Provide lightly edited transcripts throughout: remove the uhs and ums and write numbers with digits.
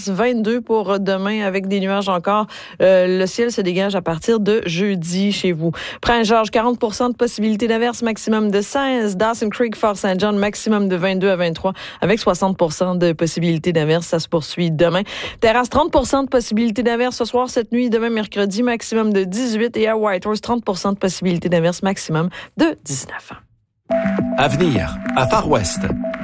d'averse, 22 pour demain avec des nuages encore. Le ciel se dégage à partir de jeudi chez vous. Prince-Georges, 40 de possibilité d'averse, maximum de 16. Dawson Creek, Fort Saint-John, maximum de 22 à 23 avec 60 de possibilité d'averse. Ça se poursuit demain. Terrasse, 30 de possibilité d'averse ce soir, cette nuit, demain mercredi, maximum de 18. Et à Whitehorse, 30 de possibilité d'averse, maximum de 19. Avenir, à Far West.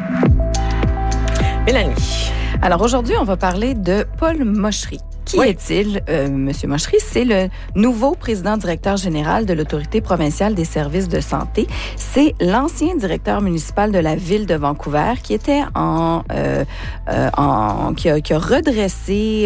Mélanie. Alors aujourd'hui, on va parler de Paul Moschery. Qui est-il, Monsieur Moschery? C'est le nouveau président-directeur général de l'Autorité provinciale des services de santé. C'est l'ancien directeur municipal de la ville de Vancouver qui était qui a redressé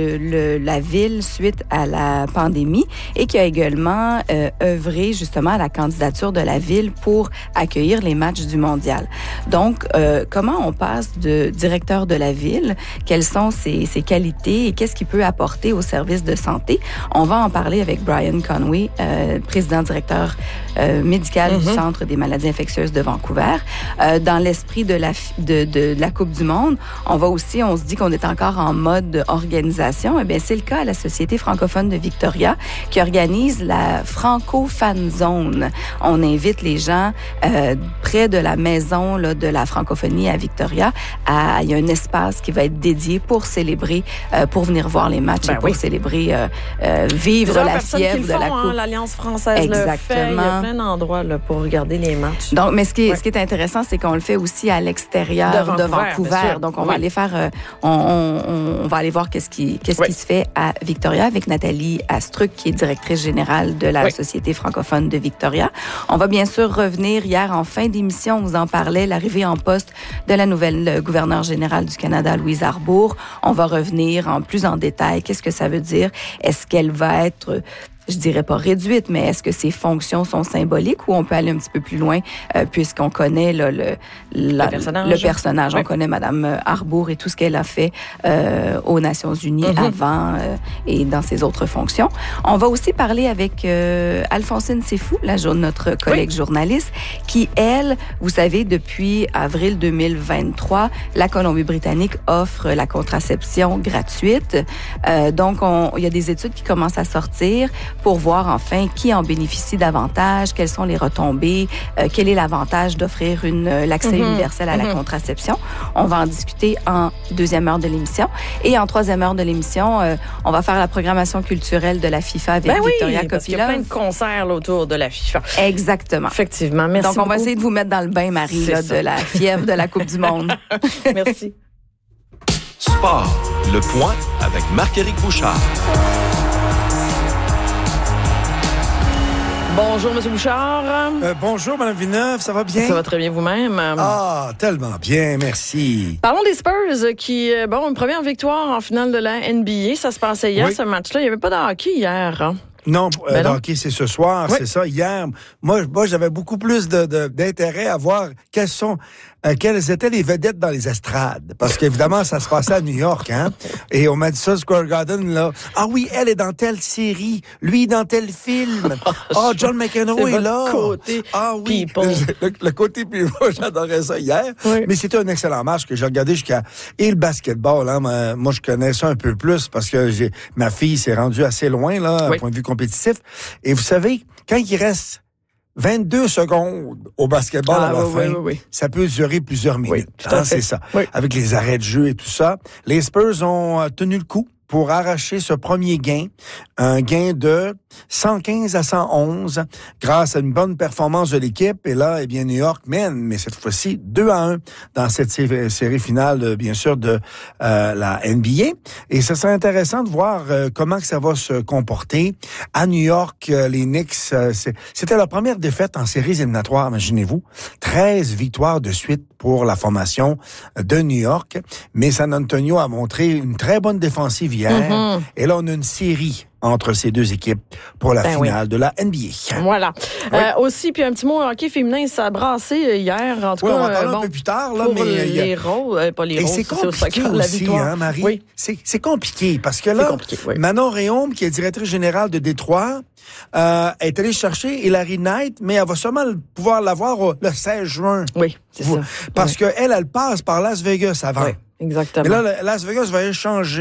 la ville suite à la pandémie et qui a également œuvré justement à la candidature de la ville pour accueillir les matchs du mondial. Donc, comment on passe de directeur de la ville? Quelles sont ses qualités et qu'est-ce qu'il peut apporter au service de santé? On va en parler avec Brian Conway, président-directeur médical du Centre des maladies infectieuses de Vancouver. Dans l'esprit de la Coupe du Monde, on se dit qu'on est encore en mode organisation. Eh bien, c'est le cas à la Société francophone de Victoria qui organise la Franco Fan Zone. On invite les gens près de la maison là, de la francophonie à Victoria. Il y a un espace qui va être dédié pour célébrer, pour venir voir les matchs et pour célébrer, vivre la fièvre de la Coupe. L'Alliance française le fait. Il y a plein d'endroits là, pour regarder les matchs. Donc, mais ce qui est intéressant, c'est qu'on le fait aussi à l'extérieur de Vancouver. Donc, on va aller faire, on va aller voir qu'est-ce qui se fait à Victoria avec Nathalie Astruc, qui est directrice générale de la Société francophone de Victoria. On va bien sûr revenir hier en fin d'émission, on vous en parlait, l'arrivée en poste de la nouvelle gouverneure générale du Canada, Louise Arbour. On va revenir plus en détail. Qu'est-ce que ça veut dire? Est-ce qu'elle va être, je dirais pas réduite, mais est-ce que ses fonctions sont symboliques ou on peut aller un petit peu plus loin puisqu'on connaît là, le personnage. On connaît Madame Arbour et tout ce qu'elle a fait aux Nations Unies avant et dans ses autres fonctions. On va aussi parler avec Alphonsine Sefou, notre collègue journaliste, qui, elle, vous savez, depuis avril 2023, la Colombie-Britannique offre la contraception gratuite. Donc, il y a des études qui commencent à sortir pour voir enfin qui en bénéficie davantage, quelles sont les retombées, quel est l'avantage d'offrir l'accès universel à la contraception. On va en discuter en deuxième heure de l'émission. Et en troisième heure de l'émission, on va faire la programmation culturelle de la FIFA avec Victoria Kopilov. Parce qu'il y a plein de concerts là, autour de la FIFA. Exactement. Effectivement. Merci Donc, on va essayer de vous mettre dans le bain, Marie, là, de la fièvre de la Coupe du Monde. Merci. Sport, le point avec Marc-Éric Bouchard. Bonjour, M. Bouchard. Bonjour, Mme Villeneuve, ça va bien? Ça va très bien vous-même. Ah, tellement bien, merci. Parlons des Spurs qui, une première victoire en finale de la NBA. Ça se passait hier, ce match-là. Il n'y avait pas de hockey hier, hein? Non, le hockey, c'est ce soir, c'est ça. Hier, moi, j'avais beaucoup plus d'intérêt à voir quelles étaient les vedettes dans les estrades. Parce qu'évidemment, ça se passait à New York, hein. Et au Madison Square Garden, là. Ah oui, elle est dans telle série. Lui, dans tel film. John McEnroe est là. Côté people. Le côté people, j'adorais ça hier. Oui. Mais c'était un excellent match que j'ai regardé et le basketball, hein. Moi, je connais ça un peu plus parce que ma fille s'est rendue assez loin, là, d'un point de vue compétitif. Et vous savez, quand il reste 22 secondes au basketball à la fin, ça peut durer plusieurs minutes. C'est ça. Oui. Avec les arrêts de jeu et tout ça. Les Spurs ont tenu le coup pour arracher ce premier gain, un gain de 115 à 111 grâce à une bonne performance de l'équipe. Et là, New York mène, mais cette fois-ci 2-1 dans cette série finale, bien sûr, de la NBA. Et ça serait intéressant de voir comment que ça va se comporter. À New York, les Knicks, c'était leur première défaite en séries éliminatoires, imaginez-vous. 13 victoires de suite pour la formation de New York. Mais San Antonio a montré une très bonne défensive hier. Et là, on a une série entre ces deux équipes pour la finale de la NBA. Voilà. Aussi, puis un petit mot hockey féminin, ça a brassé hier. En tout cas, on va en parler un peu plus tard. Là, pour mais les Roses, pas les Roses, c'est compliqué aussi, hein, Marie? Oui. C'est compliqué, parce que là, Manon Réaume, qui est directrice générale de Détroit, est allée chercher Hilary Knight, mais elle va seulement pouvoir l'avoir le 16 juin. Oui, c'est ça. Parce qu'elle passe par Las Vegas avant. Oui, exactement. Mais là, Las Vegas va échanger